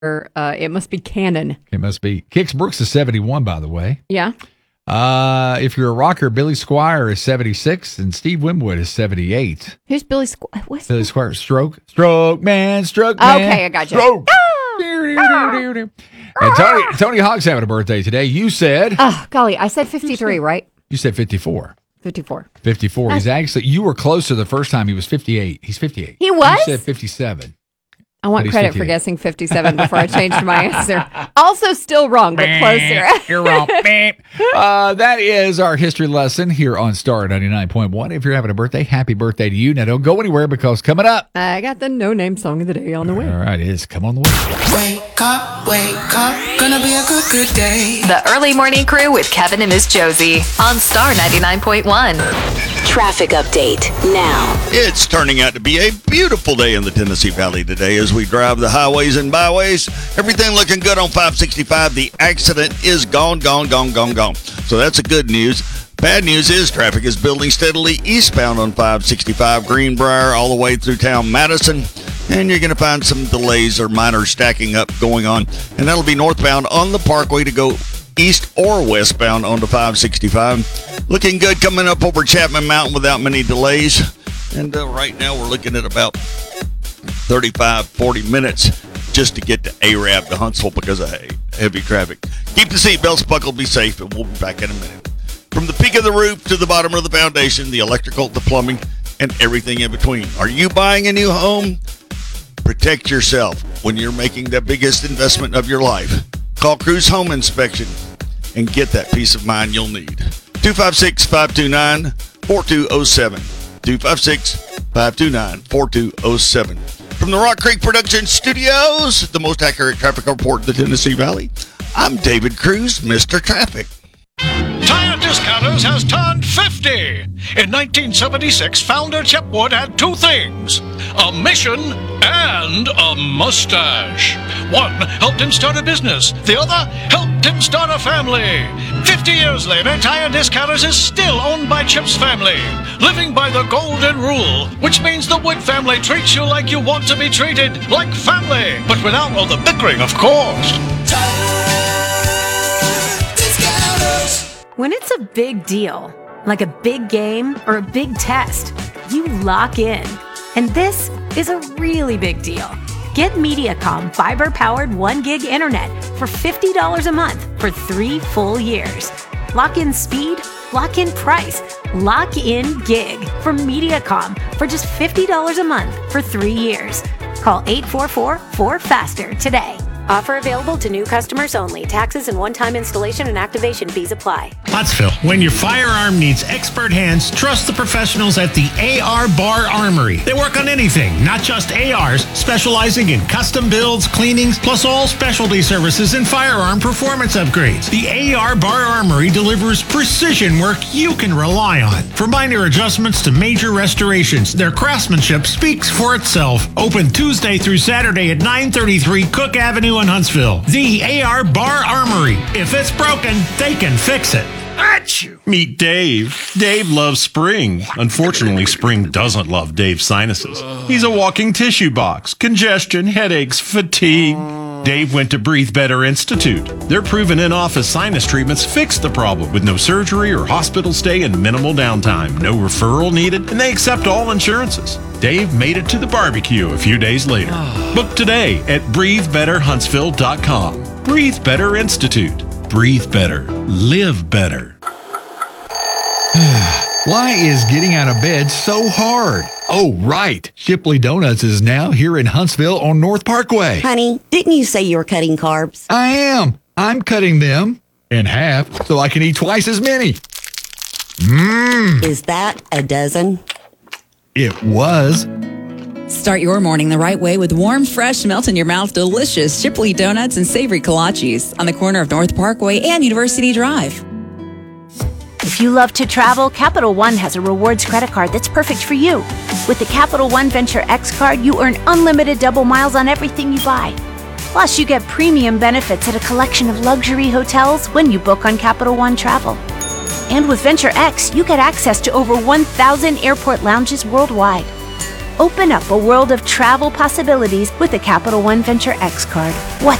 It must be Cannon. It must be. Kix Brooks is 71, by the way. Yeah. If you're a rocker, Billy Squire is 76, and Steve Winwood is 78. Who's Billy Squire? Billy Squire, Stroke Man. Okay, I got you. Stroke. And Tony Hawk's having a birthday today. You said... Oh, golly, I said 53, right? You said 54. 54. 54. He's actually... You were closer the first time. He was 58. He's 58. He was? You said 57. I want credit for guessing 57 before I changed my answer. Also still wrong, but closer. You're wrong. That is our history lesson here on Star 99.1. If you're having a birthday, happy birthday to you. Now, don't go anywhere because coming up... I got the no-name song of the day on the way. All right, it is. Come on the way. Wake up. Gonna be a good day. The Early Morning Crew with Kevin and Miss Josie on Star 99.1. Traffic update now. It's turning out to be a beautiful day in the Tennessee Valley today as we drive the highways and byways. Everything looking good on 565. The accident is gone. So that's a good news. Bad news is traffic is building steadily eastbound on 565 Greenbrier all the way through town Madison. And you're going to find some delays or minor stacking up going on. And that'll be northbound on the Parkway to go east or westbound onto 565. Looking good coming up over Chapman Mountain without many delays. And right now we're looking at about 35-40 minutes just to get to Arab to Huntsville because of heavy traffic. Keep the seatbelts buckled, be safe, and we'll be back in a minute. From the peak of the roof to the bottom of the foundation, the electrical, the plumbing, and everything in between. Are you buying a new home? Protect yourself when you're making the biggest investment of your life. Call Cruise Home Inspection and get that peace of mind you'll need. 256-529-4207. 256-529-4207. From the Rock Creek Production Studios, the most accurate traffic report in the Tennessee Valley, I'm David Cruz, Mr. Traffic. Tire Discounters has turned 50. In 1976, founder Chip Wood had two things, a mission and a mustache. One helped him start a business. The other helped him start a family. 50 years later, Tire Discounters is still owned by Chip's family, living by the golden rule, which means the Wood family treats you like you want to be treated, like family, but without all the bickering, of course. When it's a big deal, like a big game or a big test, you lock in. And this is a really big deal. Get Mediacom fiber-powered 1 gig internet for $50 a month for 3 full years. Lock in speed, lock in price, lock in gig from Mediacom for just $50 a month for 3 years. Call 844-4FASTER today. Offer available to new customers only. Taxes and one-time installation and activation fees apply. Pottsville, when your firearm needs expert hands, trust the professionals at the AR Bar Armory. They work on anything, not just ARs, specializing in custom builds, cleanings, plus all specialty services and firearm performance upgrades. The AR Bar Armory delivers precision work you can rely on. From minor adjustments to major restorations, their craftsmanship speaks for itself. Open Tuesday through Saturday at 933 Cook Avenue in Huntsville. The AR Bar Armory. If it's broken, they can fix it. Achoo! Meet Dave. Dave loves spring. Unfortunately, spring doesn't love Dave's sinuses. He's a walking tissue box. Congestion, headaches, fatigue. Dave went to Breathe Better Institute. Their proven in-office sinus treatments fix the problem with no surgery or hospital stay and minimal downtime. No referral needed, and they accept all insurances. Dave made it to the barbecue a few days later. Book today at breathebetter.huntsville.com. Breathe Better Institute. Breathe better. Live better. Why is getting out of bed so hard? Oh, right. Shipley Donuts is now here in Huntsville on North Parkway. Honey, didn't you say you were cutting carbs? I am. I'm cutting them in half so I can eat twice as many. Is that a dozen? It was. Start your morning the right way with warm, fresh, melt-in-your-mouth, delicious Shipley Donuts and savory kolaches on the corner of North Parkway and University Drive. If you love to travel, Capital One has a rewards credit card that's perfect for you. With the Capital One Venture X card, you earn unlimited double miles on everything you buy. Plus, you get premium benefits at a collection of luxury hotels when you book on Capital One Travel. And with Venture X, you get access to over 1,000 airport lounges worldwide. Open up a world of travel possibilities with the Capital One Venture X card. What